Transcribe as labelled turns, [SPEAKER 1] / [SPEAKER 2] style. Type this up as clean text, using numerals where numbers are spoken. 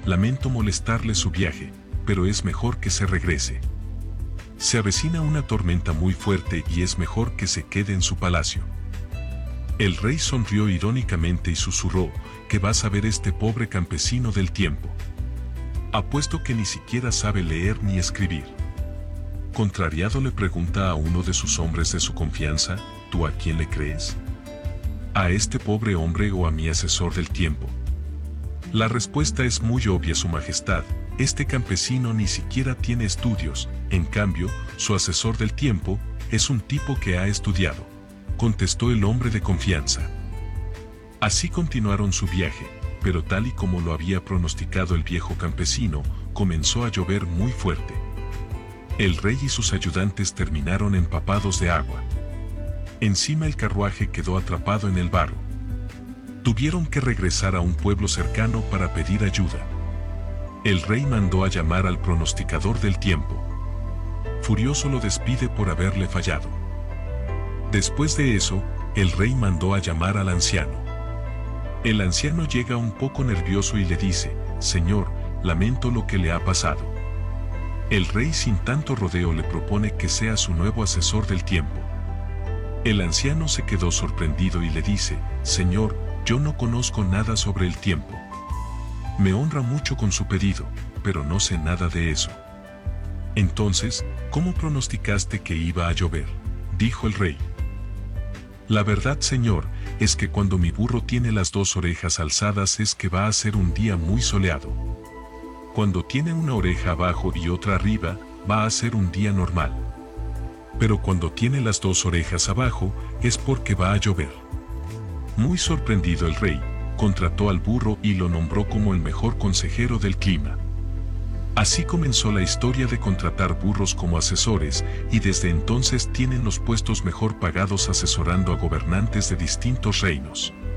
[SPEAKER 1] lamento molestarle su viaje, pero es mejor que se regrese. Se avecina una tormenta muy fuerte y es mejor que se quede en su palacio. El rey sonrió irónicamente y susurró, ¿qué va a saber este pobre campesino del tiempo? Apuesto que ni siquiera sabe leer ni escribir. Contrariado le pregunta a uno de sus hombres de su confianza, ¿tú a quién le crees? ¿A este pobre hombre o a mi asesor del tiempo? La respuesta es muy obvia, Su Majestad, este campesino ni siquiera tiene estudios, en cambio, su asesor del tiempo, es un tipo que ha estudiado, contestó el hombre de confianza. Así continuaron su viaje, pero tal y como lo había pronosticado el viejo campesino, comenzó a llover muy fuerte. El rey y sus ayudantes terminaron empapados de agua. Encima el carruaje quedó atrapado en el barro. Tuvieron que regresar a un pueblo cercano para pedir ayuda. El rey mandó a llamar al pronosticador del tiempo. Furioso lo despide por haberle fallado. Después de eso, el rey mandó a llamar al anciano. El anciano llega un poco nervioso y le dice, «Señor, lamento lo que le ha pasado». El rey sin tanto rodeo le propone que sea su nuevo asesor del tiempo. El anciano se quedó sorprendido y le dice, «Señor, yo no conozco nada sobre el tiempo. Me honra mucho con su pedido, pero no sé nada de eso». «Entonces, ¿cómo pronosticaste que iba a llover?», dijo el rey. «La verdad, señor, es que cuando mi burro tiene las dos orejas alzadas es que va a ser un día muy soleado. Cuando tiene una oreja abajo y otra arriba, va a ser un día normal. Pero cuando tiene las dos orejas abajo, es porque va a llover». Muy sorprendido el rey, contrató al burro y lo nombró como el mejor consejero del clima. Así comenzó la historia de contratar burros como asesores, y desde entonces tienen los puestos mejor pagados asesorando a gobernantes de distintos reinos.